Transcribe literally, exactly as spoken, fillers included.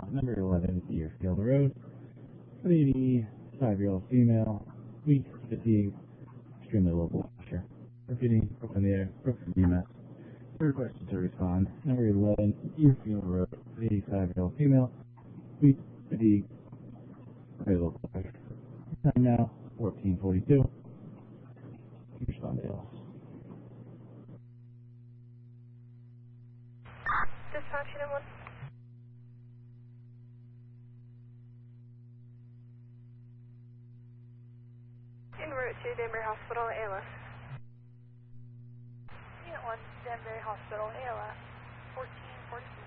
respond. Number eleven, Deerfield Road. An eighty-five-year-old female, weak, fatigue, extremely low blood pressure. Repeating, broken the air, broken B M S. Requested to respond. Number eleven, Deerfield Road. An eighty-five-year-old female, weak, fatigue, very low blood pressure. Time now, fourteen forty-two. Respond to A L S. Dispatch unit one. En route to Danbury Hospital, A L S. Unit one, Danbury Hospital, A L S, fourteen forty-two.